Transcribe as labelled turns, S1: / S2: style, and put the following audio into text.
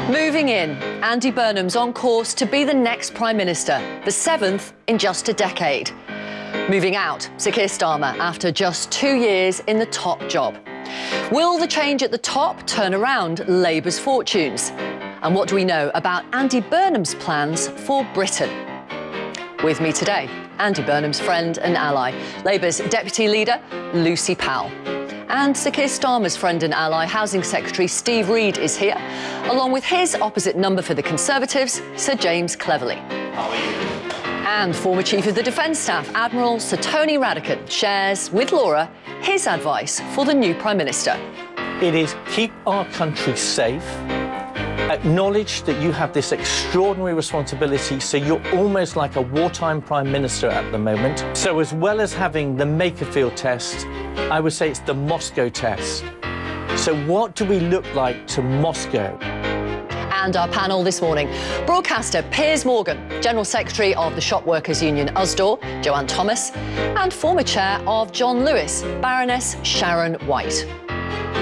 S1: Moving in, Andy Burnham's on course to be the next Prime Minister, the 7th in just a decade. Moving out, Sir Keir Starmer after just 2 years in the top job. Will the change at the top turn around Labour's fortunes? And what do we know about Andy Burnham's plans for Britain? With me today, Andy Burnham's friend and ally, Labour's Deputy Leader, Lucy Powell. And Sir Keir Starmer's friend and ally, Housing Secretary Steve Reed is here, along with his opposite number for the Conservatives, Sir James Cleverly.
S2: How are you?
S1: And former Chief of the Defence Staff, Admiral Sir Tony Radakin, shares with Laura his advice for the new Prime Minister.
S2: It is keep our country safe, acknowledge that you have this extraordinary responsibility, so you're almost like a wartime Prime Minister at the moment. So as well as having the Makerfield test, I would say it's the Moscow test. So what do we look like to Moscow?
S1: And our panel this morning, broadcaster Piers Morgan, General Secretary of the Shop Workers Union Usdaw, Joanne Thomas, and former chair of John Lewis, Baroness Sharon White.